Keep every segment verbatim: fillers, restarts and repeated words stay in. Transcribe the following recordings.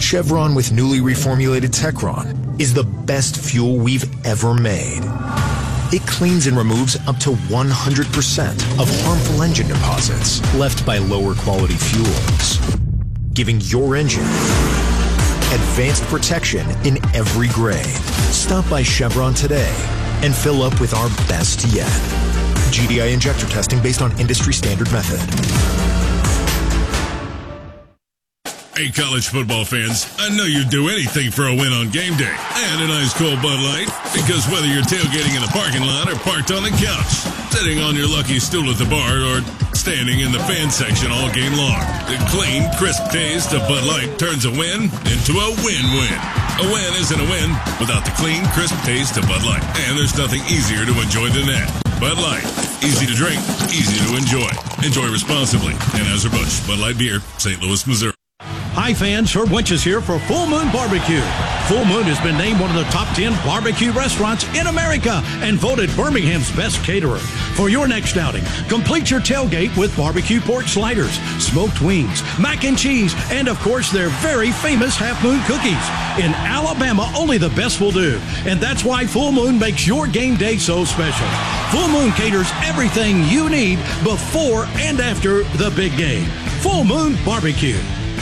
Chevron with newly reformulated Techron is the best fuel we've ever made. It cleans and removes up to one hundred percent of harmful engine deposits left by lower quality fuels, giving your engine advanced protection in every grade. Stop by Chevron today and fill up with our best yet. G D I injector testing based on industry standard method. Hey, college football fans, I know you'd do anything for a win on game day and an ice cold Bud Light, because whether you're tailgating in a parking lot or parked on the couch, sitting on your lucky stool at the bar, or standing in the fan section all game long, the clean, crisp taste of Bud Light turns a win into a win-win. A win isn't a win without the clean, crisp taste of Bud Light, and there's nothing easier to enjoy than that. Bud Light. Easy to drink, easy to enjoy. Enjoy responsibly. Anheuser-Busch, Bud Light Beer, Saint Louis, Missouri. Hi fans, Herb Winches here for Full Moon Barbecue. Full Moon has been named one of the top ten barbecue restaurants in America and voted Birmingham's best caterer. For your next outing, complete your tailgate with barbecue pork sliders, smoked wings, mac and cheese, and of course their very famous Half Moon cookies. In Alabama, only the best will do. And that's why Full Moon makes your game day so special. Full Moon caters everything you need before and after the big game. Full Moon Barbecue.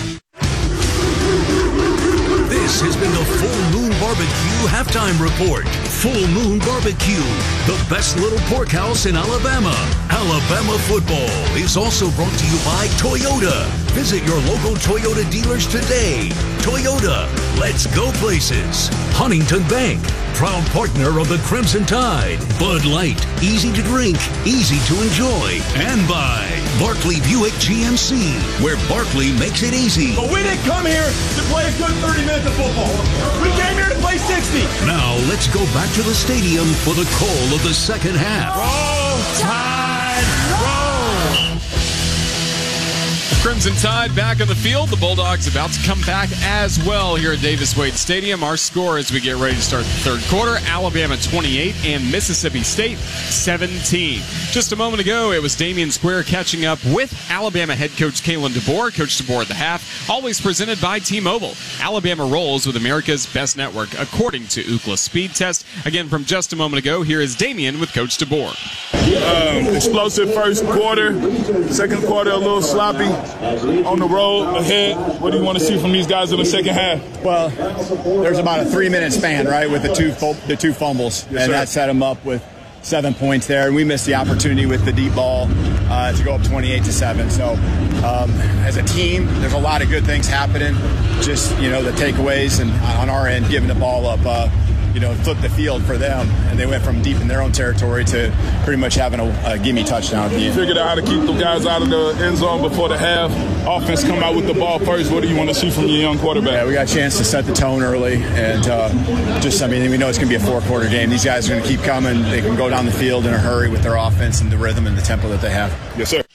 This has been the Full Moon Barbecue Halftime Report. Full Moon Barbecue, the best little pork house in Alabama. Alabama football is also brought to you by Toyota. Visit your local Toyota dealers today. Toyota, let's go places. Huntington Bank, proud partner of the Crimson Tide. Bud Light, easy to drink, easy to enjoy. And by Barkley Buick G M C, where Barkley makes it easy. But we didn't come here to play a good thirty minutes of football. We came here to play sixty. Now let's go back to the stadium for the call of the second half. Roll Tide, roll! Crimson Tide back on the field. The Bulldogs about to come back as well here at Davis Wade Stadium. Our score as we get ready to start the third quarter, Alabama twenty-eight and Mississippi State seventeen. Just a moment ago, it was Damian Square catching up with Alabama head coach Kalen DeBoer. Coach DeBoer at the half, always presented by T-Mobile. Alabama rolls with America's best network, according to Ookla Speed Test. Again, from just a moment ago, here is Damian with Coach DeBoer. Um, explosive first quarter, second quarter a little sloppy. On the road ahead, what do you want to see from these guys in the second half? Well, there's about a three-minute span, right, with the two the two fumbles, yes, and sir. that set them up with seven points there. And we missed the opportunity with the deep ball uh, to go up twenty-eight to seven. So, um, as a team, there's a lot of good things happening. Just you know the takeaways, and on our end, giving the ball up. Uh, you know, flipped the field for them, and they went from deep in their own territory to pretty much having a, a gimme touchdown at the end. Figured out how to keep the guys out of the end zone before the half. Offense come out with the ball first. What do you want to see from your young quarterback? Yeah, we got a chance to set the tone early, and uh, just, I mean, we know it's going to be a four-quarter game. These guys are going to keep coming. They can go down the field in a hurry with their offense and the rhythm and the tempo that they have. Yes, sir.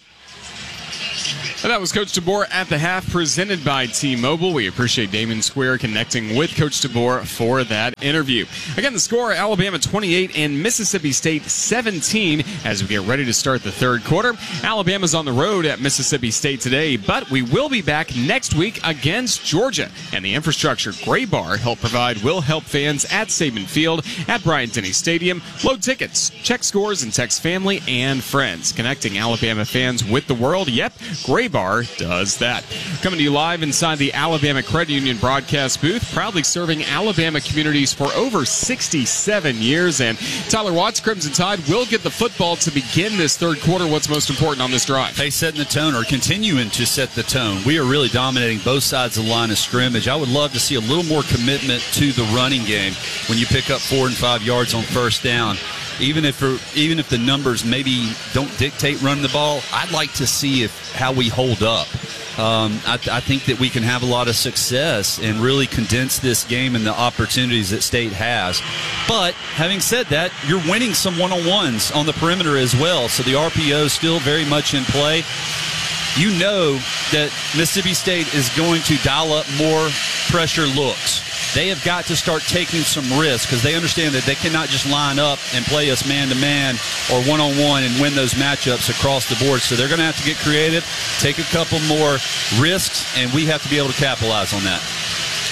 And that was Coach DeBoer at the half, presented by T-Mobile. We appreciate Damian Square connecting with Coach DeBoer for that interview. Again, the score, Alabama twenty-eight and Mississippi State seventeen as we get ready to start the third quarter. Alabama's on the road at Mississippi State today, but we will be back next week against Georgia. And the infrastructure Graybar help provide will help fans at Saban Field at Bryant-Denny Stadium. Load tickets, check scores, and text family and friends. Connecting Alabama fans with the world. Yep, Graybar does that. Coming to you live inside the Alabama Credit Union broadcast booth, proudly serving Alabama communities for over sixty-seven years. And Tyler Watts, Crimson Tide, will get the football to begin this third quarter. What's most important on this drive? They setting the tone, or continuing to set the tone. We are really dominating both sides of the line of scrimmage. I would love to see a little more commitment to the running game when you pick up four and five yards on first down. Even if even if the numbers maybe don't dictate running the ball, I'd like to see if how we hold up. Um, I, I think that we can have a lot of success and really condense this game and the opportunities that State has. But having said that, you're winning some one-on-ones on the perimeter as well, so the R P O is still very much in play. You know that Mississippi State is going to dial up more pressure looks. They have got to start taking some risks because they understand that they cannot just line up and play us man-to-man or one-on-one and win those matchups across the board. So they're going to have to get creative, take a couple more risks, and we have to be able to capitalize on that.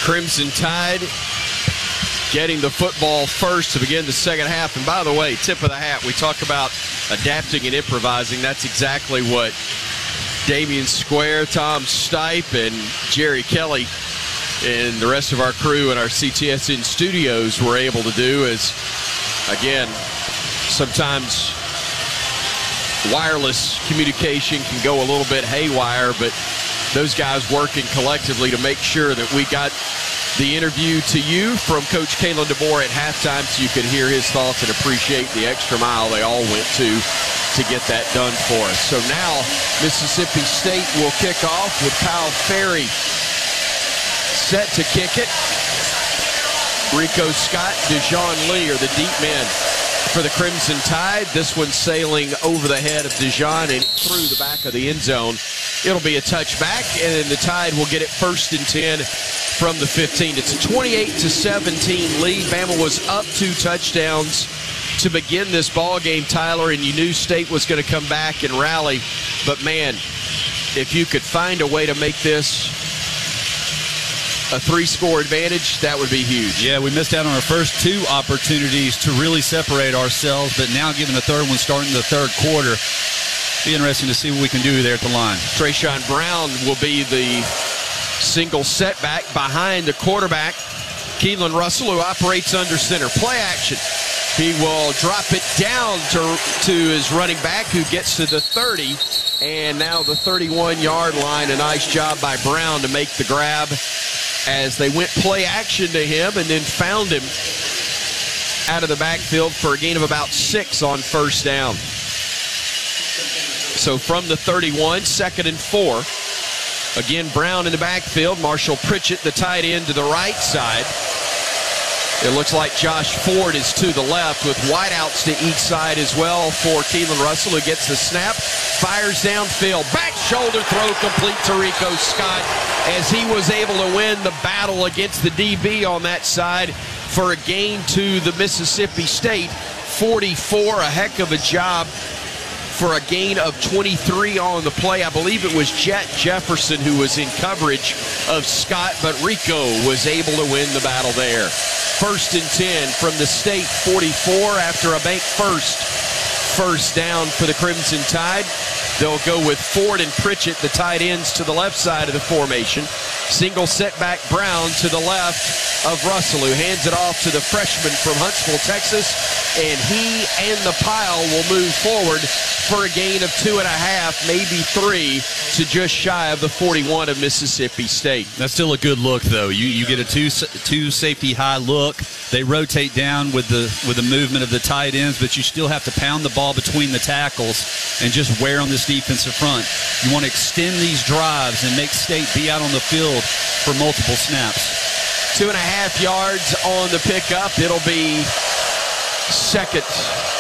Crimson Tide getting the football first to begin the second half. And by the way, tip of the hat, we talk about adapting and improvising. That's exactly what Damian Square, Tom Stipe, and Jerry Kelly and the rest of our crew in our C T S N studios were able to do. Is, again, sometimes wireless communication can go a little bit haywire, but those guys working collectively to make sure that we got the interview to you from Coach Kalen DeBoer at halftime so you could hear his thoughts and appreciate the extra mile they all went to to get that done for us. So now Mississippi State will kick off with Kyle Ferry set to kick it. Rico Scott, Dejon Lee are the deep men for the Crimson Tide. This one sailing over the head of Dejon and through the back of the end zone. It'll be a touchback, and the Tide will get it first and ten from the fifteen. It's a twenty-eight to seventeen lead. Bama was up two touchdowns to begin this ball game, Tyler, and you knew State was going to come back and rally. But, man, if you could find a way to make this a three-score advantage, that would be huge. Yeah, we missed out on our first two opportunities to really separate ourselves, but now given the third one starting the third quarter, be interesting to see what we can do there at the line. Trayshawn Brown will be the single setback behind the quarterback, Keelan Russell, who operates under center. Play action. He will drop it down to, to his running back, who gets to the thirty, and now the thirty-one-yard line. A nice job by Brown to make the grab as they went play action to him and then found him out of the backfield for a gain of about six on first down. So from the thirty-one, second and four. Again, Brown in the backfield. Marshall Pritchett, the tight end, to the right side. It looks like Josh Ford is to the left with wideouts to each side as well for Keelan Russell, who gets the snap, fires downfield. Back shoulder throw complete to Rico Scott as he was able to win the battle against the D B on that side for a gain to the Mississippi State forty-four. A heck of a job for a gain of twenty-three on the play. I believe it was Jet Jefferson who was in coverage of Scott, but Rico was able to win the battle there. First and ten from the State forty-four after a bank first. First down for the Crimson Tide. They'll go with Ford and Pritchett, the tight ends, to the left side of the formation. Single setback Brown to the left of Russell, who hands it off to the freshman from Huntsville, Texas. And he and the pile will move forward for a gain of two and a half, maybe three, to just shy of the forty-one of Mississippi State. That's still a good look, though. You you get a two two safety high look. They rotate down with the with the movement of the tight ends, but you still have to pound the ball between the tackles and just wear on this defensive front. You want to extend these drives and make State be out on the field for multiple snaps. Two and a half yards on the pickup. It'll be second